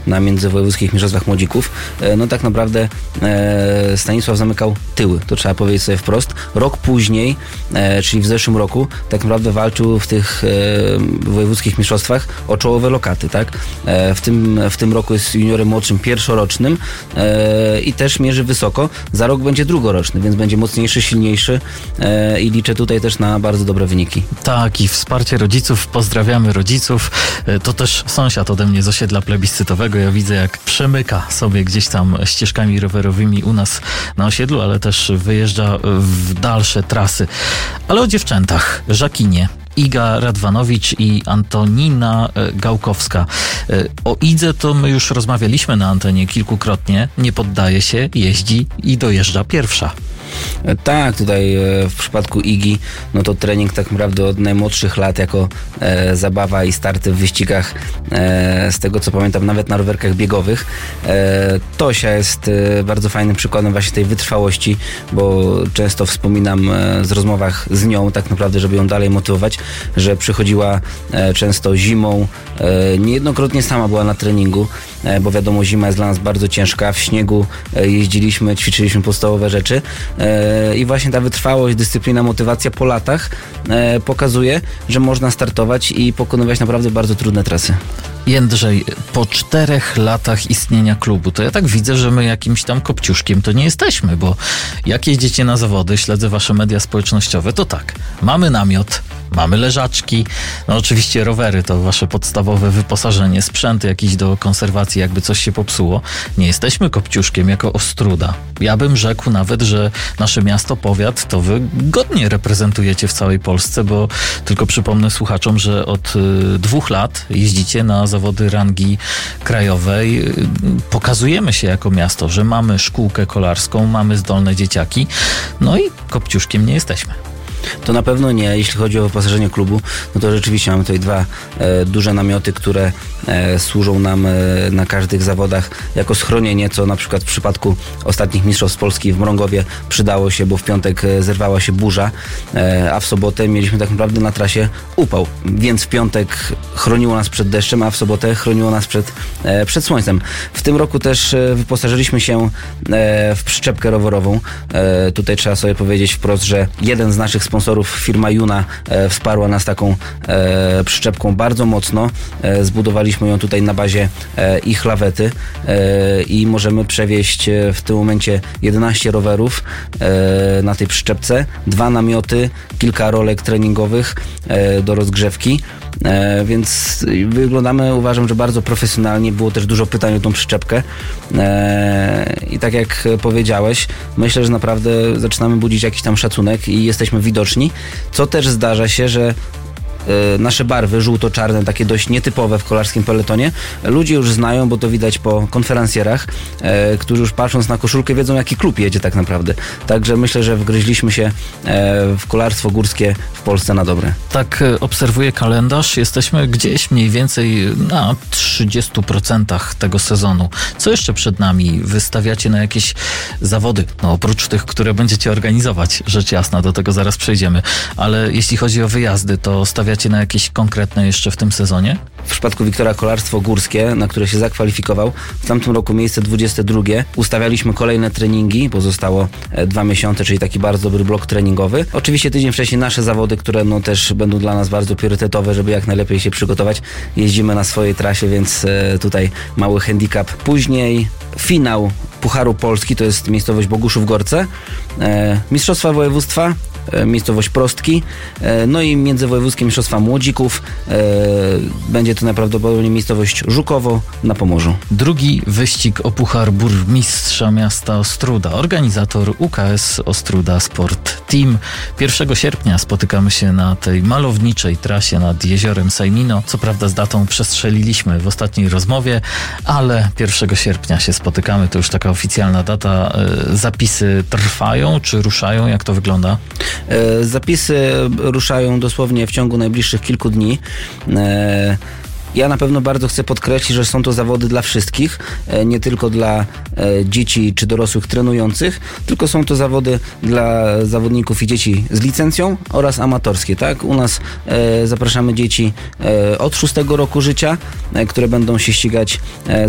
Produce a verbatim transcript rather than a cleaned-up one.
na międzywojewódzkich mistrzostwach młodzików, no tak naprawdę Stanisław zamykał tyły, to trzeba powiedzieć sobie wprost. Rok później, czyli w zeszłym roku, tak naprawdę walczył w tych wojewódzkich mistrzostwach o czołowe lokaty, tak? W tym, w tym roku jest juniorem młodszym pierwszorocznym i też mierzy wysoko. Za rok będzie drugoroczny, więc będzie mocniejszy, silniejszy i liczę tutaj też na bardzo dobre wyniki. Tak, i wsparcie rodziców. Pozdrawiamy rodziców. To też sąsiad ode mnie z osiedla plebiscytowego. Ja widzę, jak przemyka sobie gdzieś tam ścieżkami rowerowymi u nas na osiedlu, ale też wyjeżdża w dalsze trasy. Ale o dziewczętach. Żakinie. Iga Radwanowicz i Antonina Gałkowska. O Idze to my już rozmawialiśmy na antenie kilkukrotnie. Nie poddaje się, jeździ i dojeżdża pierwsza. Tak, tutaj w przypadku Igi, no to trening tak naprawdę od najmłodszych lat jako e, zabawa i starty w wyścigach, e, z tego co pamiętam, nawet na rowerkach biegowych. E, Tosia jest e, bardzo fajnym przykładem właśnie tej wytrwałości, bo często wspominam e, z rozmowach z nią tak naprawdę, żeby ją dalej motywować, że przychodziła e, często zimą, e, niejednokrotnie sama była na treningu, e, bo wiadomo, zima jest dla nas bardzo ciężka, w śniegu e, jeździliśmy, ćwiczyliśmy podstawowe rzeczy. I właśnie ta wytrwałość, dyscyplina, motywacja po latach e, pokazuje, że można startować i pokonywać naprawdę bardzo trudne trasy. Jędrzej, po czterech latach istnienia klubu, to ja tak widzę, że my jakimś tam kopciuszkiem to nie jesteśmy, bo jak jeździcie na zawody, śledzę wasze media społecznościowe, to tak, mamy namiot, mamy leżaczki, no oczywiście rowery to wasze podstawowe wyposażenie, sprzęty jakieś do konserwacji, jakby coś się popsuło. Nie jesteśmy kopciuszkiem jako Ostróda. Ja bym rzekł nawet, że nasze miasto, powiat, to wy godnie reprezentujecie w całej Polsce, bo tylko przypomnę słuchaczom, że od y, dwóch lat jeździcie na zawody rangi krajowej. Y, pokazujemy się jako miasto, że mamy szkółkę kolarską, mamy zdolne dzieciaki, no i kopciuszkiem nie jesteśmy. To na pewno nie. Jeśli chodzi o wyposażenie klubu, no to rzeczywiście mamy tutaj dwa e, duże namioty, które e, służą nam e, na każdych zawodach jako schronienie, co na przykład w przypadku ostatnich mistrzostw Polski w Mrągowie przydało się, bo w piątek e, zerwała się burza, e, a w sobotę mieliśmy tak naprawdę na trasie upał, więc w piątek chroniło nas przed deszczem, a w sobotę chroniło nas przed, e, przed słońcem. W tym roku też e, wyposażyliśmy się e, w przyczepkę rowerową. E, tutaj trzeba sobie powiedzieć wprost, że jeden z naszych sponsorów, firma Juna, e, wsparła nas taką e, przyczepką bardzo mocno. E, zbudowaliśmy ją tutaj na bazie e, ich lawety e, i możemy przewieźć e, w tym momencie jedenaście rowerów e, na tej przyczepce, dwa namioty, kilka rolek treningowych e, do rozgrzewki. E, więc wyglądamy, uważam, że bardzo profesjonalnie. Było też dużo pytań o tą przyczepkę e, i tak jak powiedziałeś, myślę, że naprawdę zaczynamy budzić jakiś tam szacunek i jesteśmy widoczni, co też zdarza się, że nasze barwy żółto-czarne, takie dość nietypowe w kolarskim peletonie, ludzie już znają, bo to widać po konferencjerach, e, którzy już patrząc na koszulkę wiedzą, jaki klub jedzie tak naprawdę. Także myślę, że wgryźliśmy się e, w kolarstwo górskie w Polsce na dobre. Tak obserwuję kalendarz, jesteśmy gdzieś mniej więcej na trzydziestu procentach tego sezonu. Co jeszcze przed nami? Wystawiacie na jakieś zawody? No oprócz tych, które będziecie organizować, rzecz jasna, do tego zaraz przejdziemy. Ale jeśli chodzi o wyjazdy, to stawiacie na jakieś konkretne jeszcze w tym sezonie? W przypadku Wiktora kolarstwo górskie, na które się zakwalifikował, w tamtym roku miejsce dwudzieste drugie. Ustawialiśmy kolejne treningi, bo zostało dwa miesiące, czyli taki bardzo dobry blok treningowy. Oczywiście tydzień wcześniej nasze zawody, które no też będą dla nas bardzo priorytetowe, żeby jak najlepiej się przygotować. Jeździmy na swojej trasie, więc tutaj mały handicap. Później finał Pucharu Polski, to jest miejscowość Boguszów-Gorce, e, Mistrzostwa Województwa, e, miejscowość Prostki, e, no i międzywojewódzkie Mistrzostwa Młodzików. E, będzie to najprawdopodobniej miejscowość Żukowo na Pomorzu. Drugi wyścig o Puchar Burmistrza Miasta Ostróda. Organizator U K S Ostróda Sport Team. pierwszego sierpnia spotykamy się na tej malowniczej trasie nad jeziorem Sajmino. Co prawda z datą przestrzeliliśmy w ostatniej rozmowie, ale pierwszego sierpnia się spotykamy. To już taka oficjalna data. Zapisy trwają, czy ruszają? Jak to wygląda? Zapisy ruszają dosłownie w ciągu najbliższych kilku dni. Ja na pewno bardzo chcę podkreślić, że są to zawody dla wszystkich, nie tylko dla dzieci czy dorosłych trenujących, tylko są to zawody dla zawodników i dzieci z licencją oraz amatorskie, tak? U nas zapraszamy dzieci od szóstego roku życia, które będą się ścigać